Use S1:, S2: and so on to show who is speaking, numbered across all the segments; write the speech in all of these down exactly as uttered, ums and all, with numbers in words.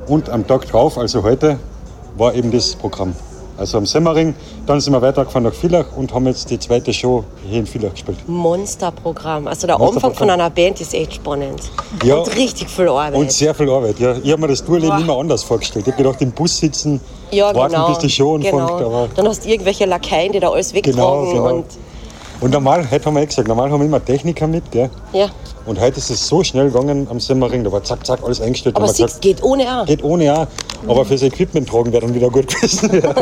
S1: Und am Tag drauf, also heute, war eben das Programm. Also am Semmering, dann sind wir weitergefahren nach Villach und haben jetzt die zweite Show hier in Villach gespielt.
S2: Monsterprogramm. Also der Anfang von einer Band ist echt spannend. Ja, und richtig viel Arbeit.
S1: Und sehr viel Arbeit, ja. Ich habe mir das Tourleben immer anders vorgestellt. Ich habe gedacht, im Bus sitzen,
S2: ja,
S1: warten,
S2: genau,
S1: bis die Show anfängt.
S2: Genau.
S1: Aber
S2: dann hast du irgendwelche Lakaien, die da alles wegtragen.
S1: Genau, genau.
S2: Und,
S1: und normal, heute haben wir eh gesagt, normal haben wir immer Techniker mit, gell?
S2: Ja.
S1: Und heute ist es so schnell gegangen am Semmering, da war zack, zack, alles eingestellt.
S2: Aber siehst, geht ohne auch.
S1: Geht ohne auch, mhm. aber fürs Equipment tragen wäre dann wieder gut gewesen. Ja.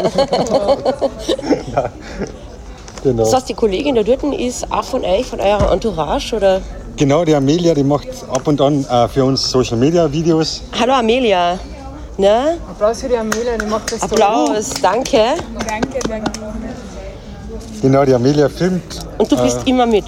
S1: Ja. Genau.
S2: Das heißt, die Kollegin da dort ist auch von euch, von eurer Entourage, oder?
S1: Genau, die Amelia, die macht ab und an äh, für uns Social Media Videos.
S2: Hallo Amelia. Ne?
S3: Applaus für die Amelia, die macht das
S2: Applaus,
S3: toll.
S2: danke.
S3: Danke, danke.
S1: Genau, die Amelia filmt.
S2: Und du bist äh, immer mit?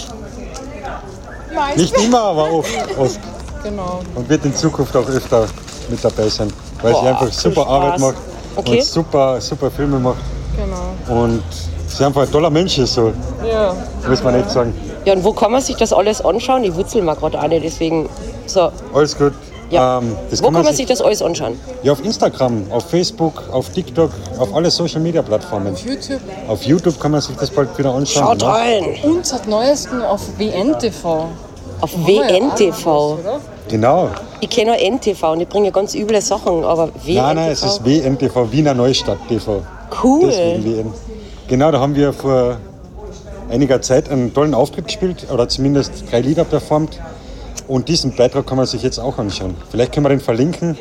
S3: Meist.
S1: Nicht immer, aber oft, oft.
S3: Genau.
S1: Und wird in Zukunft auch öfter mit dabei sein, weil
S2: Boah,
S1: sie einfach super
S2: Spaß.
S1: Arbeit macht
S2: okay.
S1: und super, super Filme macht.
S3: Genau.
S1: Und sie einfach ein toller Mensch ist, so.
S3: Ja.
S1: Muss man nicht sagen.
S2: Ja, und wo kann man sich das alles anschauen? Ich wurzel mal gerade eine, deswegen so.
S1: Alles gut.
S2: Ja.
S1: Ähm, das
S2: wo
S1: kann
S2: kann man sich das alles anschauen?
S1: Ja, auf Instagram, auf Facebook, auf TikTok, auf alle Social Media Plattformen.
S3: Auf YouTube.
S1: Auf YouTube kann man sich das bald wieder anschauen.
S2: Schaut rein!
S3: Und seit neuestem auf W N T V.
S2: Auf W N T V?
S1: Genau.
S2: Ich kenne auch N T V und ich bringe ganz üble Sachen, aber W N T V?
S1: Nein, nein, es ist W N T V, Wiener Neustadt T V.
S2: Cool.
S1: Deswegen W N. Genau, da haben wir vor einiger Zeit einen tollen Auftritt gespielt, oder zumindest drei Lieder performt. Und diesen Beitrag kann man sich jetzt auch anschauen. Vielleicht können wir den verlinken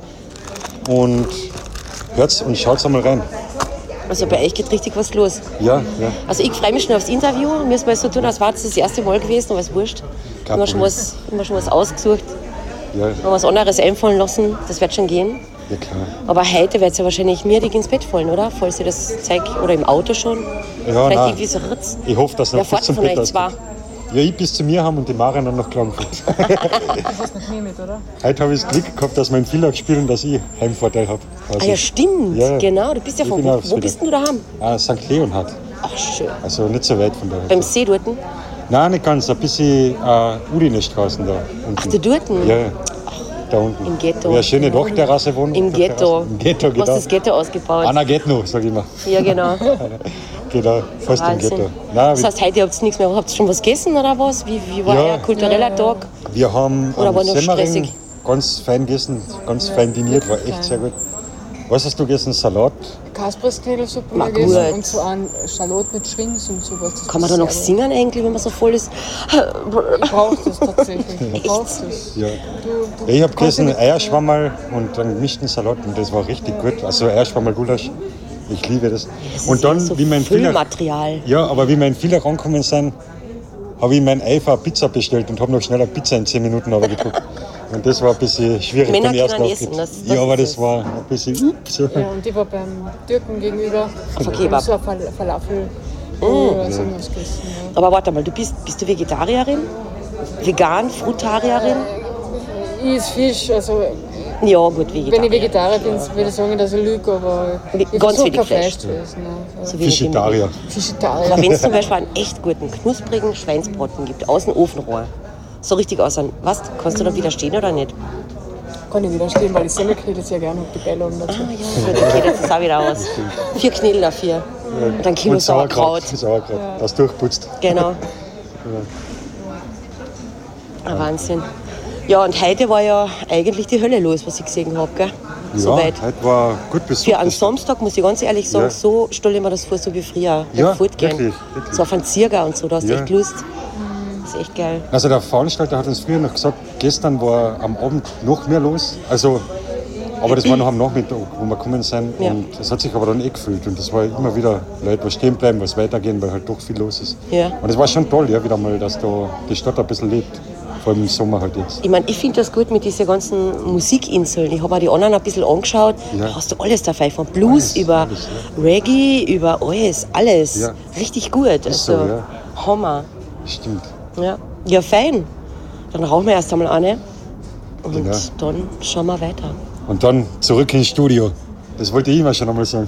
S1: und hört's und schaut's einmal rein.
S2: Also bei euch geht richtig was los.
S1: Ja, ja.
S2: Also ich freue mich schon aufs Interview. Müssen wir es so tun, als war es das erste Mal gewesen, aber es wurscht.
S1: Kein
S2: Immer schon,
S1: Problem.
S2: was, immer schon was ausgesucht,
S1: Ja,
S2: mal was anderes einfallen lassen. Das wird schon gehen.
S1: ja klar.
S2: Aber heute wird es ja wahrscheinlich mirdig ins Bett fallen, oder? Falls ihr das zeigt. Oder im Auto schon.
S1: Ja,
S2: Vielleicht
S1: nein.
S2: irgendwie so Ritz.
S1: Ich hoffe, dass noch
S2: Wer
S1: bis
S2: fährt
S1: zum
S2: von
S1: Bett
S2: euch
S1: ausgeht.
S2: zwei?
S1: Ja, ich bis zu mir haben und die Maren dann noch Klagenfurt.
S3: Du hast noch nie mit, oder?
S1: Heute habe ich das Glück gehabt, dass wir in Villach spielen, dass ich Heimvorteil habe.
S2: Ah ja, stimmt.
S1: Ja, ja.
S2: Genau, du bist ja
S1: Ich
S2: von
S1: bin
S2: wo?
S1: aufs
S2: Wo
S1: wieder.
S2: bist denn du daheim?
S1: Ah, Sankt Leonhard.
S2: Ach, schön.
S1: Also nicht so weit von da.
S2: Beim See dort?
S1: Nein, nicht ganz. Ein bisschen äh, Udinestraßen da unten.
S2: Ach, da dort?
S1: Ja, ja. Da unten.
S2: Im Ghetto.
S1: Ja, schöne Dachterrasse wohnen.
S2: Im Ghetto.
S1: Im Ghetto,
S2: Du
S1: genau.
S2: hast das Ghetto ausgebaut.
S1: Anna geht noch, sag ich mal.
S2: Ja, genau.
S1: Genau, fast im
S2: Wahnsinn.
S1: Ghetto. Nein,
S2: Das heißt, heute habt ihr nichts mehr. Habt ihr schon was gegessen oder was? Wie, wie war
S1: Ja.
S2: euer kultureller Tag?
S1: wir haben
S2: Oder
S1: am
S2: war noch
S1: Semmering
S2: stressig?
S1: ganz fein gegessen, ganz fein diniert, war echt sehr gut. Was hast du gegessen? Salat?
S3: Kaspersknödelsuppe
S2: Na
S3: gegessen
S2: gut.
S3: und so ein Schalot mit Schwings und sowas. Das
S2: Kann man
S3: ist
S2: da noch
S3: sehr
S2: singen eigentlich, wenn man so voll ist?
S3: Ich brauche das tatsächlich. Ich brauche das.
S1: Ja.
S3: Du, du
S1: Ja, ich habe
S3: kannst
S1: gegessen
S3: nicht-
S1: Eierschwammerl und einen gemischten Salat und das war richtig gut. Also Eierschwammerl-Gulasch, ich liebe das. Und dann,
S2: so
S1: wie mein Villach,
S2: Füllmaterial.
S1: ja, aber wie wir in Villach angekommen sind, habe ich mein Eifer Pizza bestellt und habe noch schnell eine Pizza in zehn Minuten runtergedruckt. Und das war ein bisschen schwierig
S2: Männer
S1: beim ersten
S2: können
S1: Auftritt.
S2: essen, das- das
S1: ja, aber
S2: ist
S1: das
S2: es.
S1: war ein bisschen ups. So.
S3: Ja, und ich war beim Türken gegenüber.
S2: Auf ein Kebab.
S3: So ein Fal Falafel.
S2: Mm.
S3: Oder so was gegessen. Ja.
S2: Aber warte mal, du bist, bist du Vegetarierin? Vegan? Frutarierin?
S3: Ich esse Fisch, also
S2: Ja, gut,
S3: wenn ich
S2: Vegetarier.
S3: Vegetarier bin, würde ich sagen, dass ich lüge, aber
S2: Wie-
S3: ich
S2: ganz
S3: versuche
S2: wenig
S3: kein
S2: Fleisch.
S3: Fleisch zu essen. Ja.
S2: So wenig wie
S1: Fischitarier.
S2: möglich. Aber
S3: Fischitarier.
S2: wenn es zum Beispiel einen echt guten, knusprigen Schweinsbraten gibt, aus dem Ofenrohr, so richtig aus einem, was, kannst du da widerstehen oder nicht?
S3: Kann ich widerstehen, weil ich Semmelknödel sehr gerne habe, die Bälle und dazu.
S2: Ah ja, gut, okay, das ist auch wieder aus. Vier Knödel dafür. Und ein Kilo
S1: Und
S2: Sauerkraut.
S1: Sauerkraut, das durchputzt.
S2: Genau. Ein Wahnsinn. Ja, und heute war ja eigentlich die Hölle los, was ich gesehen habe, gell?
S1: Ja,
S2: Soweit.
S1: heute war gut besucht.
S2: Für einen Samstag, muss ich ganz ehrlich sagen,
S1: Ja.
S2: so stelle ich mir das vor, so wie früher.
S1: Ja,
S2: Mit fortgehen.
S1: wirklich, wirklich.
S2: So auf einen Zirger und so, da hast du
S1: Ja.
S2: echt Lust. Das ist echt geil.
S1: Also der Veranstalter hat uns früher noch gesagt, gestern war am Abend noch mehr los. Also, aber das war noch am Nachmittag, wo wir gekommen sind.
S2: Ja.
S1: Und das hat sich aber dann eh gefühlt. Und das war immer wieder Leute, was stehen bleiben, was weitergehen, weil halt doch viel los ist.
S2: Ja.
S1: Und es war schon toll, ja, wieder mal, dass da die Stadt ein bisschen lebt. Vor allem im Sommer halt jetzt.
S2: Ich meine, ich finde das gut mit diesen ganzen Musikinseln. Ich habe auch die anderen ein bisschen angeschaut.
S1: Ja.
S2: Da hast du alles dabei, von Blues
S1: Alles,
S2: über
S1: alles,
S2: Reggae, über alles, alles.
S1: Ja.
S2: Richtig gut.
S1: Ist
S2: Also,
S1: so, ja.
S2: Hammer.
S1: Stimmt.
S2: Ja. ja, fein. Dann rauchen wir erst einmal eine und
S1: Genau.
S2: dann schauen wir weiter.
S1: Und dann zurück ins Studio. Das wollte ich immer schon einmal sagen.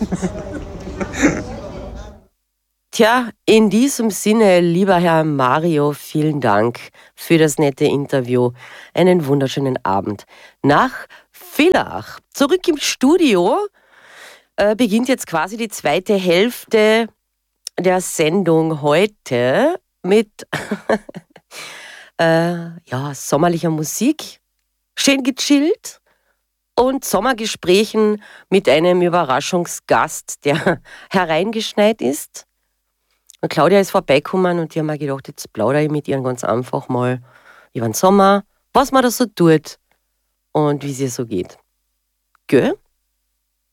S2: Tja, in diesem Sinne, lieber Herr Mario, vielen Dank für das nette Interview. Einen wunderschönen Abend. Nach Villach. Zurück im Studio äh, beginnt jetzt quasi die zweite Hälfte der Sendung heute mit äh, ja, sommerlicher Musik, schön gechillt und Sommergesprächen mit einem Überraschungsgast, der hereingeschneit ist. Und Claudia ist vorbeigekommen und die haben mir gedacht, jetzt plaudere ich mit ihr ganz einfach mal über den Sommer, was man da so tut und wie es ihr so geht. Gell?